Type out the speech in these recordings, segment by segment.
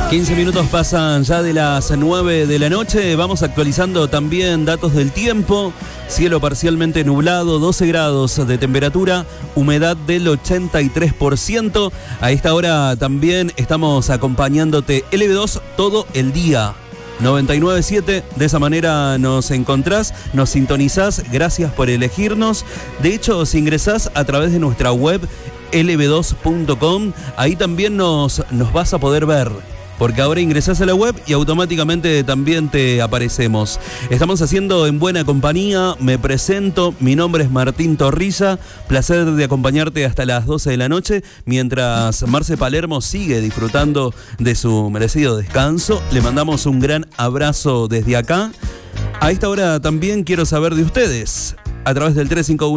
15 minutos pasan ya de las 9 de la noche. Vamos actualizando también datos del tiempo. Cielo parcialmente nublado, 12 grados de temperatura, humedad del 83%. A esta hora también estamos acompañándote LB2 todo el día. 99.7, de esa manera nos encontrás, nos sintonizás, gracias por elegirnos. De hecho, si ingresás a través de nuestra web lb2.com, ahí también nos vas a poder ver. Porque ahora ingresás a la web y automáticamente también te aparecemos. Estamos haciendo En Buena Compañía, me presento, mi nombre es Martín Torrilla, placer de acompañarte hasta las 12 de la noche, mientras Marce Palermo sigue disfrutando de su merecido descanso. Le mandamos un gran abrazo desde acá. A esta hora también quiero saber de ustedes. A través del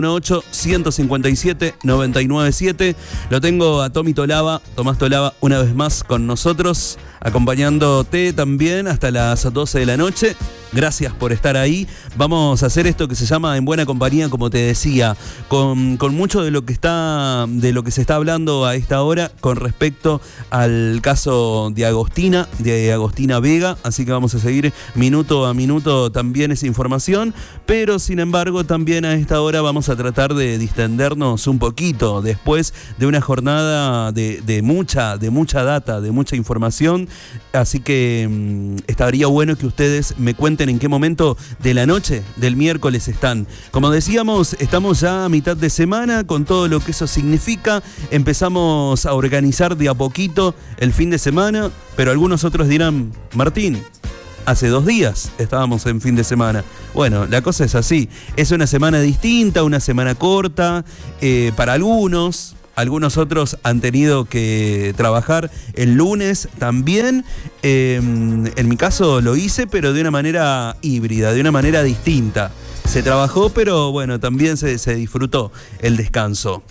3518-157-997. Lo tengo a Tomás Tolaba, una vez más con nosotros, acompañándote también hasta las 12 de la noche. Gracias por estar ahí. Vamos a hacer esto que se llama En Buena Compañía, como te decía, con mucho de lo que se está hablando a esta hora con respecto al caso de Agostina Vega. Así que vamos a seguir minuto a minuto también esa información. Pero sin embargo, también a esta hora vamos a tratar de distendernos un poquito después de una jornada de mucha data, de mucha información. Así que estaría bueno que ustedes me cuenten en qué momento de la noche del miércoles están. Como decíamos, estamos ya a mitad de semana con todo lo que eso significa. Empezamos a organizar de a poquito el fin de semana, pero algunos otros dirán, Martín, hace 2 días estábamos en fin de semana. Bueno, la cosa es así. Es una semana distinta, una semana corta para algunos. Algunos otros han tenido que trabajar el lunes también. En mi caso lo hice, pero de una manera híbrida, de una manera distinta. Se trabajó, pero bueno, también se disfrutó el descanso.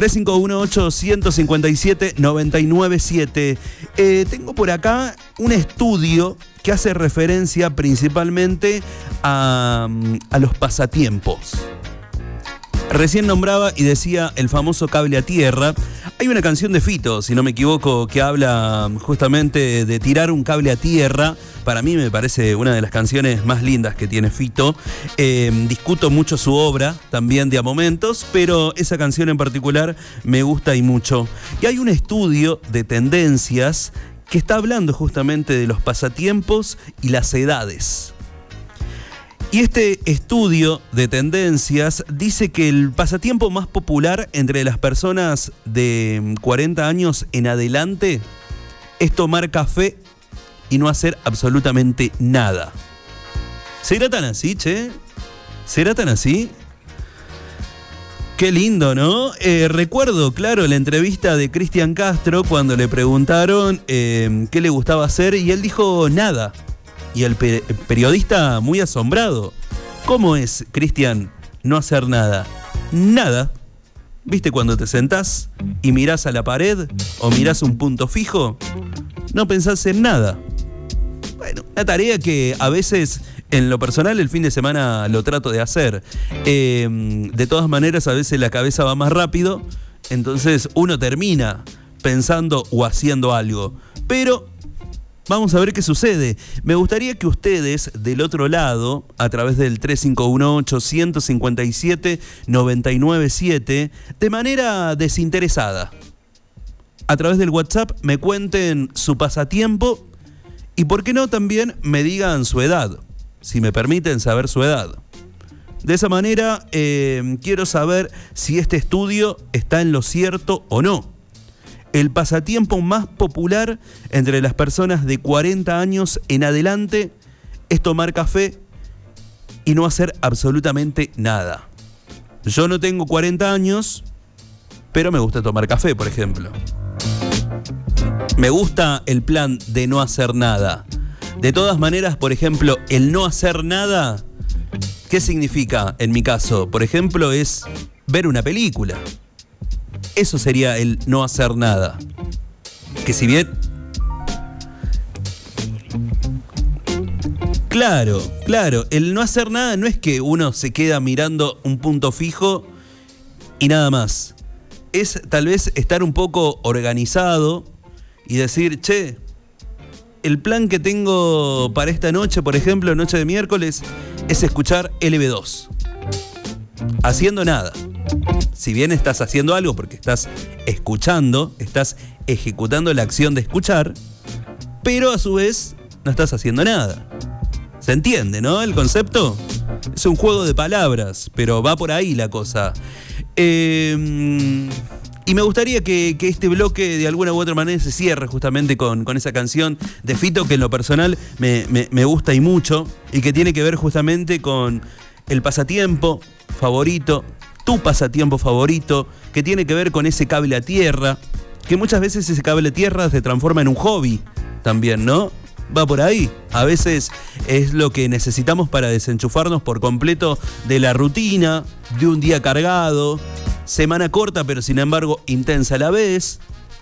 3518-157-997. Tengo por acá un estudio que hace referencia principalmente a los pasatiempos. Recién nombraba y decía el famoso cable a tierra. Hay una canción de Fito, si no me equivoco, que habla justamente de tirar un cable a tierra. Para mí me parece una de las canciones más lindas que tiene Fito. Discuto mucho su obra, también de a momentos, pero esa canción en particular me gusta y mucho. Y hay un estudio de tendencias que está hablando justamente de los pasatiempos y las edades. Y este estudio de tendencias dice que el pasatiempo más popular entre las personas de 40 años en adelante es tomar café y no hacer absolutamente nada. ¿Será tan así, che? ¿Será tan así? Qué lindo, ¿no? Recuerdo, claro, la entrevista de Cristian Castro cuando le preguntaron qué le gustaba hacer y él dijo nada. Y el periodista muy asombrado. ¿Cómo es, Cristian, no hacer nada? Nada. ¿Viste cuando te sentás y mirás a la pared o mirás un punto fijo? No pensás en nada. Bueno, una tarea que a veces, en lo personal, el fin de semana lo trato de hacer. De todas maneras, a veces la cabeza va más rápido, entonces uno termina pensando o haciendo algo. Pero vamos a ver qué sucede. Me gustaría que ustedes, del otro lado, a través del 3518-157-997, de manera desinteresada, a través del WhatsApp, me cuenten su pasatiempo y, por qué no, también me digan su edad, si me permiten saber su edad. De esa manera, quiero saber si este estudio está en lo cierto o no. El pasatiempo más popular entre las personas de 40 años en adelante es tomar café y no hacer absolutamente nada. Yo no tengo 40 años, pero me gusta tomar café, por ejemplo. Me gusta el plan de no hacer nada. De todas maneras, por ejemplo, el no hacer nada, ¿qué significa en mi caso? Por ejemplo, es ver una película. Eso sería el no hacer nada. Que si bien... Claro, el no hacer nada no es que uno se queda mirando un punto fijo y nada más. Es tal vez estar un poco organizado y decir, che, el plan que tengo para esta noche, por ejemplo, noche de miércoles, es escuchar LB2. Haciendo nada. Si bien estás haciendo algo porque estás escuchando, estás ejecutando la acción de escuchar, pero a su vez no estás haciendo nada. ¿Se entiende, no? El concepto es un juego de palabras, pero va por ahí la cosa. Y me gustaría que este bloque de alguna u otra manera se cierre justamente con esa canción de Fito, que en lo personal me gusta y mucho, y que tiene que ver justamente con el pasatiempo favorito, tu pasatiempo favorito, que tiene que ver con ese cable a tierra, que muchas veces ese cable a tierra se transforma en un hobby también, ¿no? Va por ahí. A veces es lo que necesitamos para desenchufarnos por completo de la rutina, de un día cargado, semana corta pero sin embargo intensa a la vez.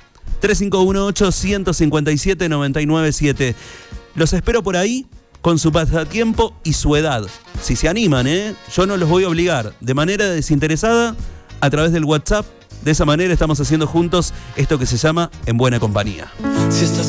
3518-157-997. Los espero por ahí con su pasatiempo y su edad. Si se animan, yo no los voy a obligar, de manera desinteresada, a través del WhatsApp. De esa manera estamos haciendo juntos esto que se llama En Buena Compañía. Si estás